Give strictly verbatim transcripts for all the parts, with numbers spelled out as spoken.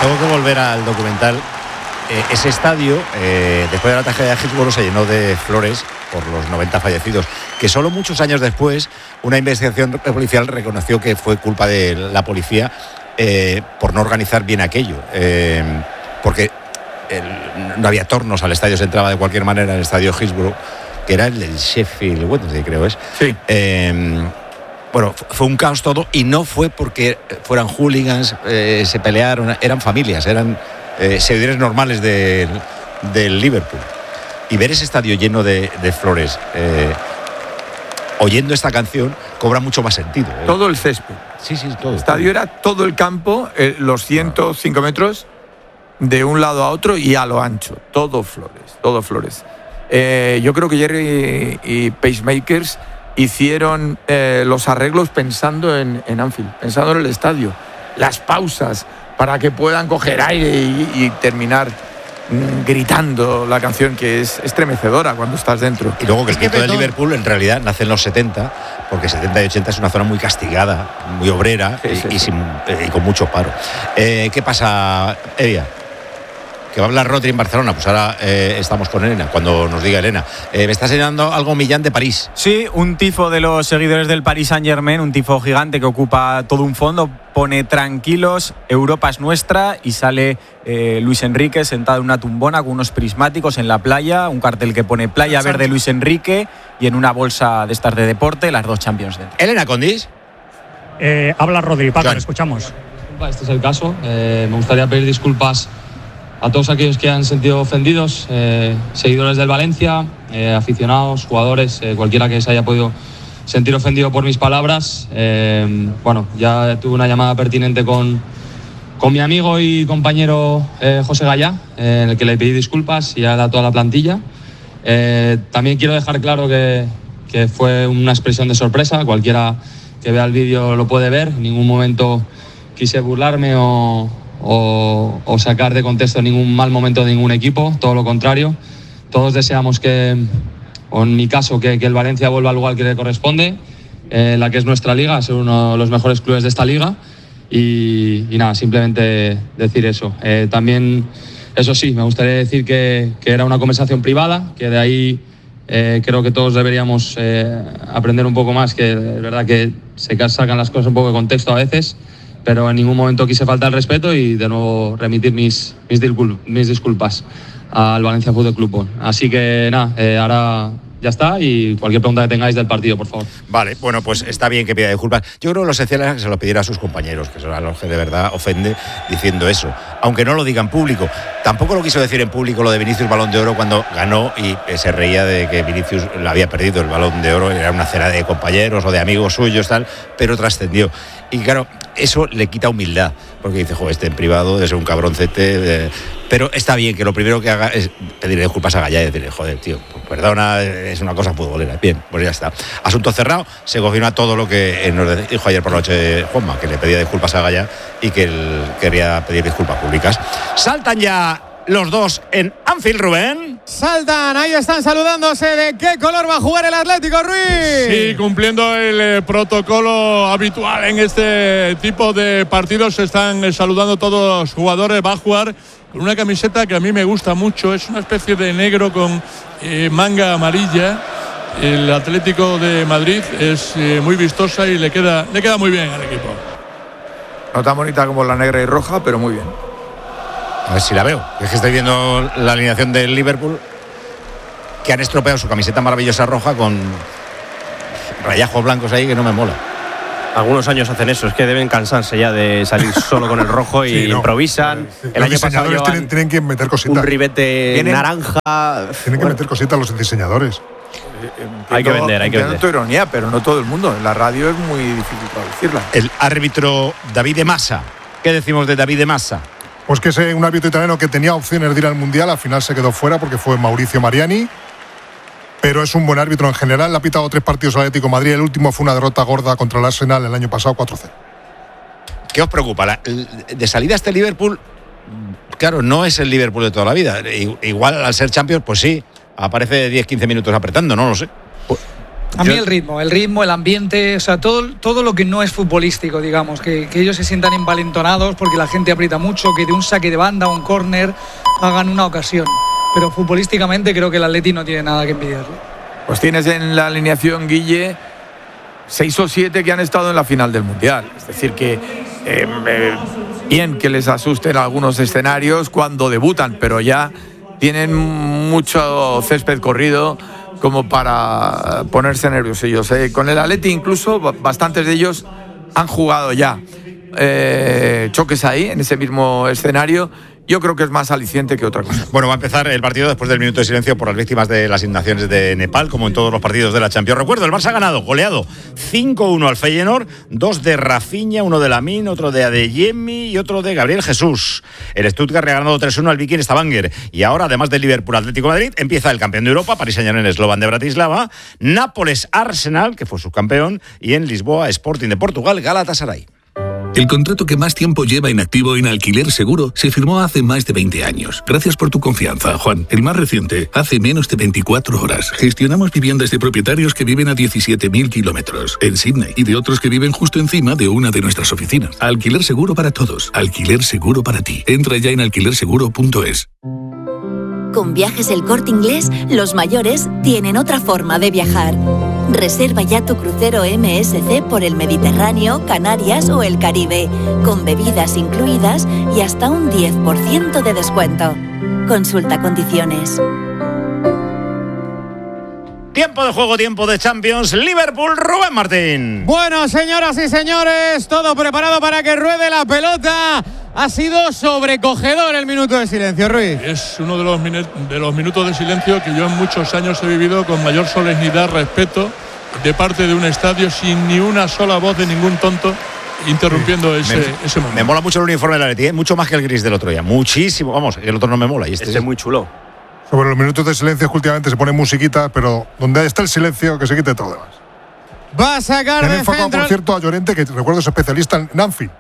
tengo que volver al documental. Eh, ese estadio, eh, después de la tragedia de Hillsborough, se llenó de flores por los noventa fallecidos, que solo muchos años después una investigación policial reconoció que fue culpa de la policía eh, por no organizar bien aquello, eh, porque el, no había tornos al estadio, se entraba de cualquier manera al estadio Hillsborough, que era el del Sheffield Wednesday, creo es. Sí. Eh, bueno, fue un caos todo, y no fue porque fueran hooligans, eh, se pelearon, eran familias, eran eh, seguidores normales del, del Liverpool. Y ver ese estadio lleno de, de flores, eh, oyendo esta canción, cobra mucho más sentido. ¿eh? Todo el césped. Sí, sí, todo. El estadio todo. era todo el campo, eh, los ciento cinco metros, de un lado a otro y a lo ancho. Todo flores, todo flores. Eh, yo creo que Jerry y, y Pacemakers hicieron eh, los arreglos pensando en, en Anfield, pensando en el estadio. Las pausas para que puedan coger aire y, y terminar mm, gritando la canción, que es estremecedora cuando estás dentro. Y luego que el Es que mito de Petón- Liverpool en realidad nace en los setenta, porque setenta y ochenta es una zona muy castigada, muy obrera, Sí, y, sí, y sí. sin, eh, y con mucho paro. Eh, ¿Qué pasa, Elia? Que va a hablar Rodri en Barcelona. Pues ahora eh, estamos con Elena, cuando nos diga Elena. Eh, me está enseñando algo Millán de París. Sí, un tifo de los seguidores del Paris Saint-Germain, un tifo gigante que ocupa todo un fondo, pone tranquilos, Europa es nuestra, y sale eh, Luis Enrique sentado en una tumbona con unos prismáticos en la playa, un cartel que pone Playa Verde Luis Enrique, y en una bolsa de estas de deporte las dos Champions dentro. Elena Condis. Eh, habla Rodri, Paco, Claro. le escuchamos. Este es el caso. Eh, me gustaría pedir disculpas a todos aquellos que han sentido ofendidos, eh, seguidores del Valencia, eh, aficionados, jugadores, eh, cualquiera que se haya podido sentir ofendido por mis palabras. Eh, bueno, ya tuve una llamada pertinente con, con mi amigo y compañero eh, José Gallá, eh, en el que le pedí disculpas y a toda la plantilla. Eh, también quiero dejar claro que, que fue una expresión de sorpresa. Cualquiera que vea el vídeo lo puede ver. En ningún momento quise burlarme o, o, o sacar de contexto ningún mal momento de ningún equipo, todo lo contrario. Todos deseamos que, o en mi caso, que, que el Valencia vuelva al lugar que le corresponde, eh, la que es nuestra liga, ser uno de los mejores clubes de esta liga. Y, y nada, simplemente decir eso. Eh, también, eso sí, me gustaría decir que, que era una conversación privada, que de ahí eh, creo que todos deberíamos eh, aprender un poco más, que es verdad que se sacan las cosas un poco de contexto a veces, pero en ningún momento quise faltar el respeto, y de nuevo remitir mis, mis, discul- mis disculpas al Valencia Fútbol Club. Así que nada, eh, ahora ya está, y cualquier pregunta que tengáis del partido, por favor. Vale, bueno, pues está bien que pida disculpas. Yo creo que lo esencial es que se lo pidiera a sus compañeros, que son a los que de verdad ofende diciendo eso, aunque no lo diga en público. Tampoco lo quiso decir en público lo de Vinicius Balón de Oro cuando ganó, y eh, se reía de que Vinicius lo había perdido el Balón de Oro, era una cena de compañeros o de amigos suyos, tal, pero trascendió. Y claro, eso le quita humildad, porque dice, joder, este en privado es un cabroncete. Eh, pero está bien que lo primero que haga es pedirle disculpas a Gallá y decirle, joder, tío, pues perdona, es una cosa futbolera. Bien, pues ya está. Asunto cerrado, se confirma todo lo que nos dijo ayer por la noche Juanma, que le pedía disculpas a Gallá y que él quería pedir disculpas públicas. Saltan ya los dos en Anfield, Rubén. Saltan, ahí están saludándose. ¿De qué color va a jugar el Atlético, Ruiz? Sí, cumpliendo el eh, protocolo habitual en este tipo de partidos, se están eh, saludando todos los jugadores. Va a jugar con una camiseta que a mí me gusta mucho, es una especie de negro con eh, manga amarilla. El Atlético de Madrid es eh, muy vistosa y le queda, le queda muy bien al equipo. No tan bonita como la negra y roja, pero muy bien. A ver si la veo. Es que estoy viendo la alineación del Liverpool, que han estropeado su camiseta maravillosa roja con rayajos blancos ahí que no me mola. Algunos años hacen eso, es que deben cansarse ya de salir solo con el rojo y Sí, no. improvisan. Los El año pasado diseñadores llevan tienen, tienen que meter cositas. un ribete Tienen- naranja. Tienen que Bueno, meter cositas los diseñadores. Hay que vender, hay que Entiendo vender. tu ironía, pero no todo el mundo. En la radio es muy difícil traducirla. El árbitro David de Massa. ¿Qué decimos de David de Massa? Pues que es un árbitro italiano que tenía opciones de ir al Mundial, al final se quedó fuera porque fue Mauricio Mariani. Pero es un buen árbitro en general, le ha pitado tres partidos al Atlético de Madrid, el último fue una derrota gorda contra el Arsenal el año pasado, cuatro cero. ¿Qué os preocupa? La- de salida este Liverpool, claro, no es el Liverpool de toda la vida. I- Igual al ser Champions, pues sí, aparece diez quince minutos apretando, no lo sé. A mí el ritmo, el ritmo, el ambiente, o sea, todo, todo lo que no es futbolístico, digamos, que, que ellos se sientan envalentonados porque la gente aprieta mucho, que de un saque de banda o un córner hagan una ocasión. Pero futbolísticamente creo que el Atleti no tiene nada que envidiarle. Pues tienes en la alineación, Guille, seis o siete que han estado en la final del Mundial. Es decir, que eh, eh, bien que les asusten algunos escenarios cuando debutan, pero ya tienen mucho césped corrido como para ponerse nerviosillos. Eh, con el Atleti incluso bastantes de ellos han jugado ya eh, choques ahí, en ese mismo escenario. Yo creo que es más aliciente que otra cosa. Bueno, va a empezar el partido después del minuto de silencio por las víctimas de las inundaciones de Nepal, como en todos los partidos de la Champions. Recuerdo, el Barça ha ganado, goleado cinco uno al Feyenoord, dos de Rafinha, uno de Lamine, otro de Adeyemi y otro de Gabriel Jesús. El Stuttgart ha ganado tres uno al Viking Stavanger. Y ahora, además del Liverpool Atlético de Madrid, empieza el campeón de Europa, Paris Saint-Germain Slovan de Bratislava, Nápoles Arsenal, que fue subcampeón, y en Lisboa Sporting de Portugal, Galatasaray. El contrato que más tiempo lleva inactivo en Alquiler Seguro se firmó hace más de veinte años. Gracias por tu confianza, Juan. El más reciente, hace menos de veinticuatro horas. Gestionamos viviendas de propietarios que viven a diecisiete mil kilómetros en Sydney y de otros que viven justo encima de una de nuestras oficinas. Alquiler Seguro para todos. Alquiler Seguro para ti. Entra ya en alquiler seguro punto es. Con Viajes El Corte Inglés, los mayores tienen otra forma de viajar. Reserva ya tu crucero M S C por el Mediterráneo, Canarias o el Caribe, con bebidas incluidas y hasta un diez por ciento de descuento. Consulta condiciones. Tiempo de juego, tiempo de Champions. Liverpool, Rubén Martín. Bueno, señoras y señores, todo preparado para que ruede la pelota. Ha sido sobrecogedor el minuto de silencio, Ruiz. Es uno de los, de los minutos de silencio que yo en muchos años he vivido con mayor solemnidad, respeto, de parte de un estadio, sin ni una sola voz de ningún tonto interrumpiendo sí. ese, me, ese momento. Me mola mucho el uniforme del Atleti, ¿eh? Mucho más que el gris del otro día. Muchísimo. Vamos, el otro no me mola. Y este, este es muy chulo. Sobre los minutos de silencio, últimamente se pone musiquita, pero donde está el silencio, que se quite todo lo demás. Va a sacar Me de enfocado, centro. por cierto, a Llorente, que recuerdo es especialista en Anfield.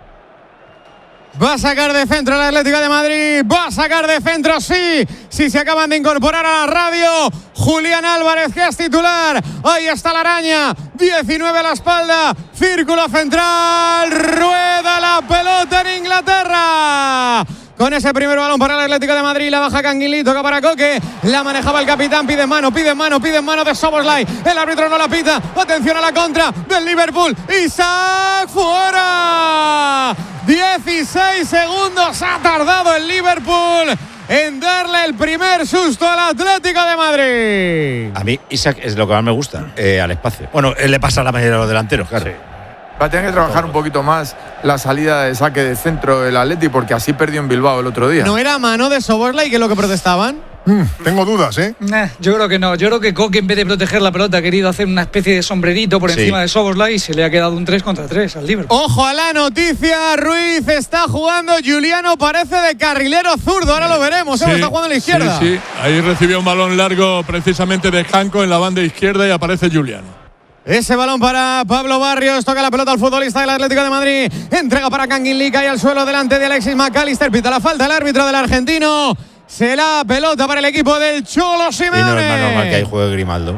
Va a sacar de centro el Atlético de Madrid. Va a sacar de centro, sí. Sí, se acaban de incorporar a la radio. Julián Álvarez, que es titular. Ahí está la araña. diecinueve a la espalda. Círculo central. Rueda la pelota en Inglaterra. Con ese primer balón para el Atlético de Madrid, la baja Canguilí, toca para Coque, la manejaba el capitán, pide mano, pide mano, pide mano de Szoboszlai, el árbitro no la pita, atención a la contra del Liverpool, Isaac fuera, dieciséis segundos ha tardado el Liverpool en darle el primer susto al Atlético de Madrid. A mí Isaac es lo que más me gusta, eh, al espacio. Bueno, él le pasa a la mayoría de los delanteros, claro. Sí. Va a tener que trabajar un poquito más la salida de saque de centro del Atleti, porque así perdió en Bilbao el otro día. ¿No era mano de Szoboszlai que es lo que protestaban? Mm, tengo dudas, ¿eh? Nah, yo creo que no. Yo creo que Coque, en vez de proteger la pelota, ha querido hacer una especie de sombrerito por sí. encima de Szoboszlai y se le ha quedado un tres contra tres al Liverpool. Ojo a la noticia, Ruiz está jugando, Juliano parece de carrilero zurdo, ahora lo veremos, sí, está jugando a la izquierda. Sí, sí, ahí recibió un balón largo precisamente de Janko en la banda izquierda y aparece Juliano. Ese balón para Pablo Barrios, toca la pelota al futbolista del Atlético de Madrid, entrega para Canguilí, cae al suelo delante de Alexis McAllister, pita la falta el árbitro del argentino, se la pelota para el equipo del Cholo Simeone. Y no es más normal que ahí juegue Grimaldo.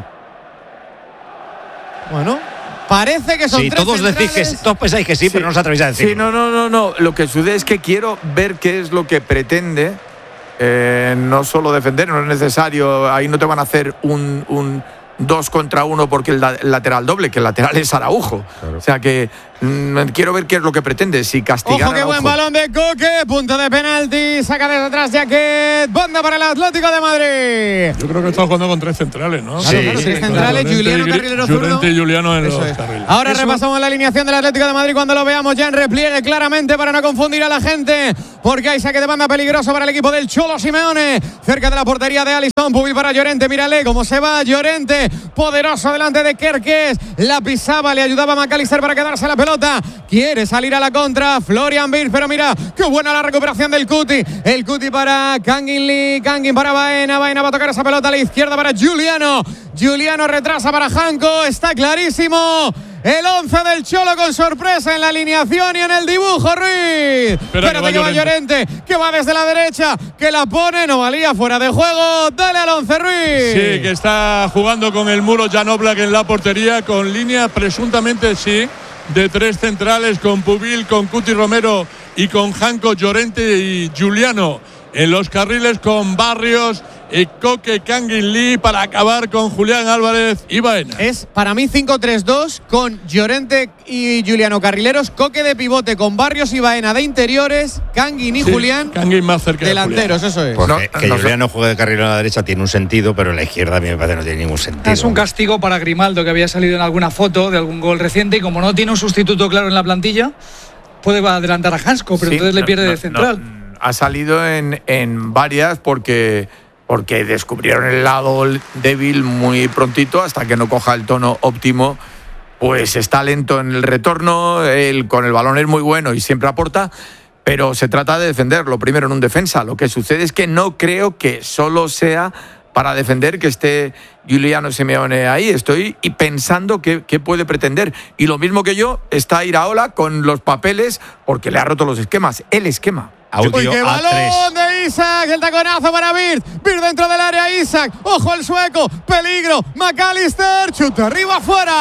Bueno, parece que son sí, tres todos centrales. decís que, todos pensáis que sí, sí, pero no os atrevéis a decirlo. Sí, no, no, no, no, lo que sucede es que quiero ver qué es lo que pretende, eh, no solo defender, no es necesario, ahí no te van a hacer un... un dos contra uno porque el, el lateral doble, que el lateral es Araujo. Claro. O sea que mmm, quiero ver qué es lo que pretende, si castigar. Ojo, qué buen balón de Coque, punto de penalti, saca desde atrás Jaquet, banda para el Atlético de Madrid. Yo creo que está jugando con tres centrales, ¿no? Sí, claro, tres centrales, Llorente, Juliano, carrilero zurdo. Llorente y Juliano en Eso los es. carriles. Ahora Eso. repasamos la alineación del Atlético de Madrid cuando lo veamos ya en repliegue claramente para no confundir a la gente, porque hay saque de banda peligroso para el equipo del Cholo Simeone, cerca de la portería de Alisson, Pubil para Llorente, mírale cómo se va Llorente, poderoso delante de Kerkez, la pisaba, le ayudaba a McAllister para quedarse la pelota, quiere salir a la contra Florian Wirtz, pero mira qué buena la recuperación del Cuti, el Cuti para Kangin Lee, Kangin para Baena, Baena va a tocar esa pelota a la izquierda para Juliano, Juliano retrasa para Janko, está clarísimo, el once del Cholo con sorpresa en la alineación y en el dibujo, Ruiz. Espera Pero que va Llorente, que va desde la derecha, que la pone, no valía, fuera de juego. Dale al once, Ruiz. Sí, que está jugando con el muro Jan Oblak en la portería, con línea presuntamente, sí, de tres centrales, con Pubil, con Cuti Romero y con Janko, Llorente y Giuliano en los carriles, con Barrios y Koke, Kangin Lee, para acabar con Julián Álvarez y Baena. Es para mí cinco tres dos con Llorente y Giuliano carrileros, Koke de pivote con Barrios y Baena de interiores, Kangin y Sí, Julián Kangin más cerca de delanteros, Julián. eso es. Pues No, que, que no, Giuliano juegue de carrilero a la derecha tiene un sentido, pero en la izquierda a mí me parece que no tiene ningún sentido. Es un castigo para Grimaldo, que había salido en alguna foto de algún gol reciente, y como no tiene un sustituto claro en la plantilla, puede adelantar a Hansko, pero Sí, entonces le no, pierde no, de central. no. Ha salido en, en varias porque, porque descubrieron el lado débil muy prontito, hasta que no coja el tono óptimo. Pues está lento en el retorno, él con el balón es muy bueno y siempre aporta, pero se trata de defenderlo primero en un defensa. Lo que sucede es que no creo que solo sea para defender que esté Giuliano Simeone ahí. Estoy y pensando qué, qué puede pretender. Y lo mismo que yo, está Iraola con los papeles porque le ha roto los esquemas. El esquema. Audio Uy, qué A tres. balón de Isaac, el taconazo para Bird, Bird dentro del área, Isaac, ojo al sueco, peligro, McAllister, chuta arriba,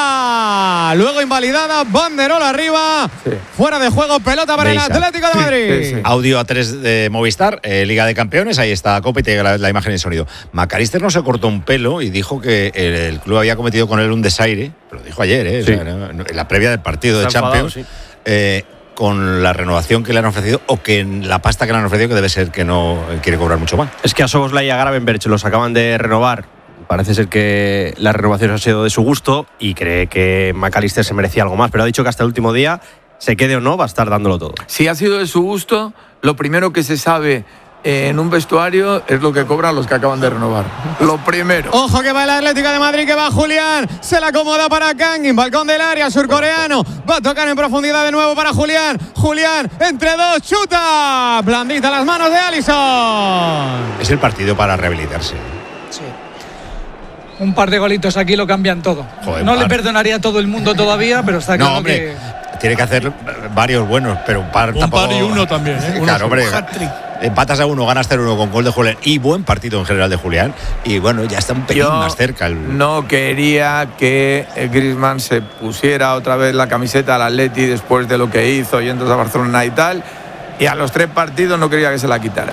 fuera, luego invalidada, banderola arriba, Sí. fuera de juego, pelota para De el Isaac. Atlético de Sí, Madrid. sí, sí. Audio A tres de Movistar, eh, Liga de Campeones, ahí está Copa y te llega la, la imagen y el sonido. McAllister no se cortó un pelo y dijo que el, el club había cometido con él un desaire, lo dijo ayer, eh, Sí. o sea, no, no, en la previa del partido de Está enfadado, Champions, sí. eh, con la renovación que le han ofrecido o que en la pasta que le han ofrecido, que debe ser que no quiere cobrar mucho más. Es que a Szoboszlai y a Gravenberch los acaban de renovar. Parece ser que la renovación ha sido de su gusto y cree que McAllister se merecía algo más, pero ha dicho que hasta el último día, se quede o no, va a estar dándolo todo. Si ha sido de su gusto, lo primero que se sabe eh, en un vestuario es lo que cobran los que acaban de renovar. Lo primero. Ojo que va el Atlético de Madrid, que va Julián, se la acomoda para Kangin, balcón del área, surcoreano, va a tocar en profundidad de nuevo para Julián, Julián, entre dos, chuta, blandita las manos de Alisson. Es el partido para rehabilitarse. Sí. Un par de golitos aquí lo cambian todo. Joder, no par. le perdonaría a todo el mundo todavía, pero está claro No, hombre, que… tiene que hacer varios buenos, pero un par Un tampoco. par y uno también, ¿eh? Uno Claro, solo. hombre. Empatas a uno, ganas cero uno con gol de Julián y buen partido en general de Julián. Y bueno, ya está un pelín Yo más cerca. El... no quería que Griezmann se pusiera otra vez la camiseta al Atleti después de lo que hizo yendo a Barcelona y tal. Y a los tres partidos no quería que se la quitara.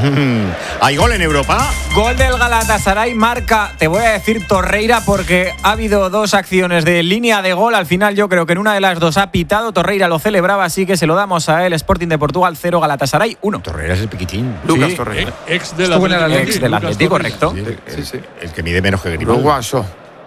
¿Hay gol en Europa? Gol del Galatasaray, marca, te voy a decir Torreira, porque ha habido dos acciones de línea de gol. Al final yo creo que en una de las dos ha pitado, Torreira lo celebraba, así que se lo damos a él. Sporting de Portugal cero, Galatasaray uno. Torreira es el piquitín. Lucas Sí. Torreira. Ex del Estuvo en el Atlético. Ex del Lucas Atlético, Torreira. correcto. Sí, Sí, el, sí. el que mide menos que Grimaldo. Uruguayo.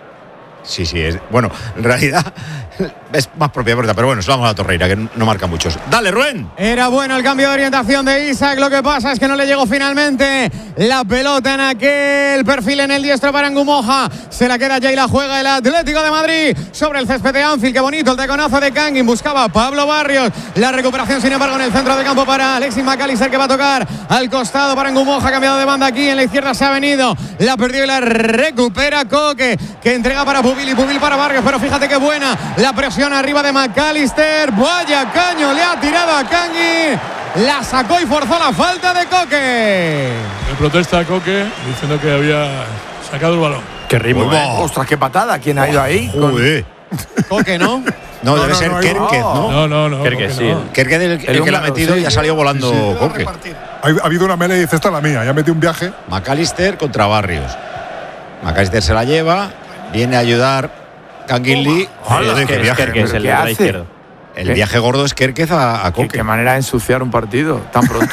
Sí, sí, es. Bueno, en realidad es más propia verdad, pero bueno, se lo vamos a Torreira, que no marca muchos. Dale, Rubén. Era bueno el cambio de orientación de Isaac, lo que pasa es que no le llegó finalmente la pelota en aquel perfil en el diestro para Ngumoja. Se la queda ya y la juega el Atlético de Madrid sobre el césped de Anfield. Qué bonito el taconazo de Kangin, buscaba a Pablo Barrios. La recuperación, sin embargo, en el centro de campo para Alexis McAllister, que va a tocar al costado para Ngumoja. Ha cambiado de banda aquí, en la izquierda se ha venido, la perdió y la recupera Koke, que entrega para Pubil y Pubil para Barrios, pero fíjate qué buena la presión arriba de McAllister. Vaya caño, le ha tirado a Kangin, la sacó y forzó la falta de Koke. Le protesta a Koke diciendo que había sacado el balón. Qué ritmo, Uy, ¿eh? va. Ostras, qué patada. ¿Quién ha ido ahí? Con- Joder. Koke, ¿no? No, debe no, ser no, Kerkez, ¿no? No, no, no. Creo que Koke sí. no. Kerkez el, el que la ha húngaro, metido sí. y ha salido volando Koke. Ha, ha habido una melee y dice, esta es la mía, ya metí un viaje. McAllister contra Barrios. McAllister se la lleva, viene a ayudar Kangin Lee. Hola, Joder, Es qué que es viaje. Kerkez, el ¿qué lateral hace? izquierdo. El ¿Qué? viaje gordo es Kerkez a, a ¿Qué, Koke. qué manera de ensuciar un partido tan pronto.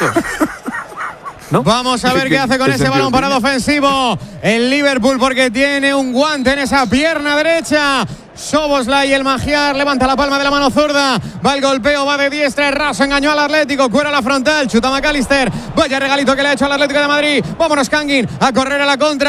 ¿No? Vamos a ver qué hace con ¿Qué ese sentido balón parado tiene? ofensivo el Liverpool, porque tiene un guante en esa pierna derecha. Szoboszlai, el Magiar, levanta la palma de la mano zurda, va el golpeo, va de diestra, raso, engañó al Atlético, cuera la frontal, chuta McAllister, vaya regalito que le ha hecho al Atlético de Madrid. Vámonos Kangin a correr a la contra.